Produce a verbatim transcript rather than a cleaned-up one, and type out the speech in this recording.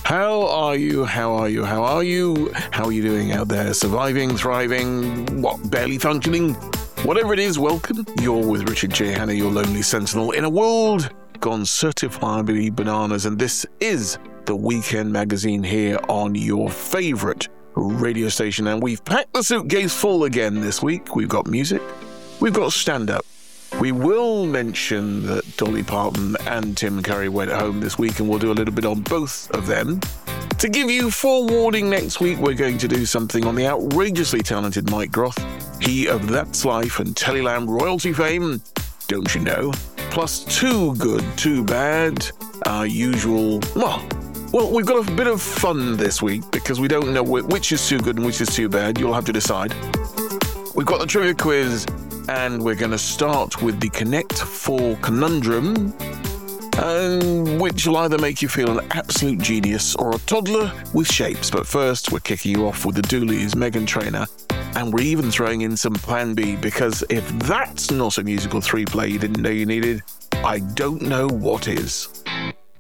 How are you? How are you? How are you? How are you doing out there? Surviving, thriving, what, barely functioning? Whatever it is, welcome. You're with Richard J. Hanna, your lonely sentinel, in a world gone certifiably bananas, and this is the Weekend Magazine here on your favourite radio station, and we've packed the suitcase full again this week. We've got music, we've got stand-up. We will mention that Dolly Parton and Tim Curry went home this week, and we'll do a little bit on both of them. To give you forewarning, next week we're going to do something on the outrageously talented Mike Groth, he of That's Life and Teleland royalty fame, don't you know? Plus Too Good, Too Bad, our usual, well, well, we've got a bit of fun this week because we don't know which is too good and which is too bad. You'll have to decide. We've got the trivia quiz, and we're going to start with the Connect four Conundrum, um, which will either make you feel an absolute genius or a toddler with shapes. But first, we're kicking you off with the Dooleys, Meghan Trainor, and we're even throwing in some Plan B, because if that's not a musical three-play you didn't know you needed, I don't know what is.